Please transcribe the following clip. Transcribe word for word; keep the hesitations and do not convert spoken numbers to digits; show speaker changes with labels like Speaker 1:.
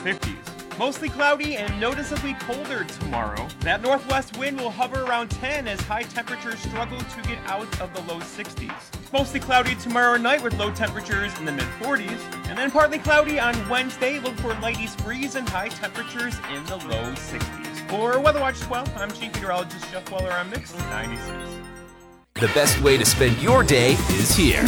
Speaker 1: fifties. Mostly cloudy and noticeably colder tomorrow. That northwest wind will hover around ten as high temperatures struggle to get out of the low sixties. Mostly cloudy tomorrow night with low temperatures in the mid forties. And then partly cloudy on Wednesday. Look for light east breeze and high temperatures in the low sixties. For Weather Watch twelve, I'm Chief Meteorologist Jeff Weller on Mix ninety-six.
Speaker 2: The best way to spend your day is here.